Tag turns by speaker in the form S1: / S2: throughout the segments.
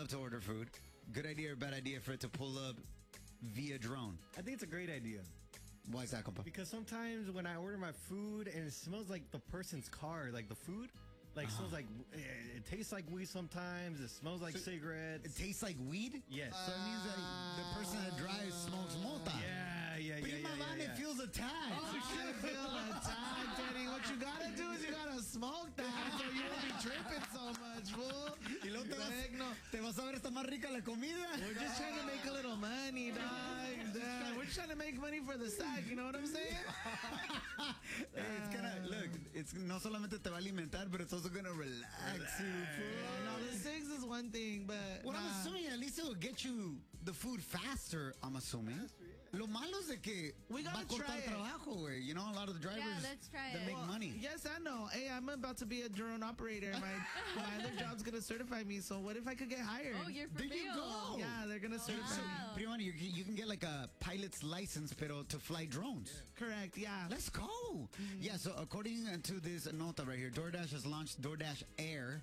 S1: love to order food. Good idea or bad idea for it to pull up via drone?
S2: I think it's a great idea.
S1: Why is that, compa?
S2: Because sometimes when I order my food and it smells like the person's car, like the food, like smells like it tastes like weed sometimes. It smells like cigarettes.
S1: It tastes like weed?
S2: Yes.
S1: So it means that the person that drives smokes mota.
S2: Yeah.
S1: Prima Vane feels attacked.
S3: Oh, you shouldn't feel attacked, Eddie. What you gotta do is you gotta smoke that so you won't be tripping so much, fool.
S1: Y luego te vas a ver esta más rica la comida.
S3: We're just trying to make a little money, dog. We're just trying to make money for the sack, you know what I'm saying?
S1: It's gonna, look, it's no solamente te va a alimentar, but it's also gonna relax you, fool.
S3: No, the six is one thing, but
S1: Well, I'm assuming at least it will get you the food faster, I'm assuming. Lo malo es de que
S3: We
S1: va
S3: gotta
S1: a cortar
S3: try it.
S1: trabajo, güey. You know, a lot of the drivers
S4: Yeah, let's try
S1: that
S4: it.
S1: make money.
S3: Yes, I know. Hey, I'm about to be a drone operator. My other job's gonna certify me. So what if I could get hired?
S4: Oh, you're for
S1: There
S4: real.
S1: you go.
S3: Yeah, they're gonna certify me.
S4: Wow.
S1: Prima, you can get like a pilot's license, pero to fly drones.
S3: Correct. Yeah.
S1: Let's go. Yeah, so according to this nota right here, DoorDash has launched DoorDash Air.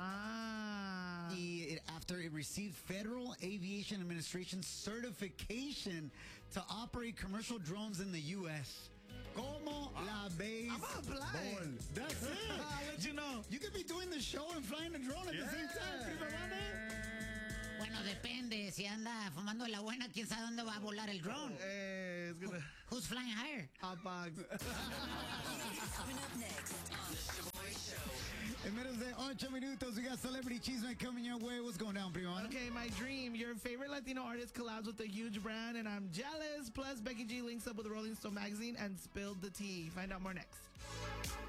S1: After it received Federal Aviation Administration certification to operate commercial drones in the U.S. Como la base?
S3: I'm gonna apply.
S1: That's it.
S3: I'll let you know.
S1: You could be doing the show and flying the drone at the same time. Prima Vane.
S5: Bueno, depende. Si anda fumando la buena, quién sabe dónde va a volar el drone.
S3: Hey, it's gonna
S5: Who's flying higher?
S3: hotbox.
S6: Coming up next on the Shaboy Show.
S1: En menos de 8 minutos, we got Celebrity Chisme coming your way. What's going down, Prima?
S3: Okay, my dream. Your favorite Latino artist collabs with a huge brand, and I'm jealous. Plus, Becky G links up with Rolling Stone magazine and spilled the tea. Find out more next.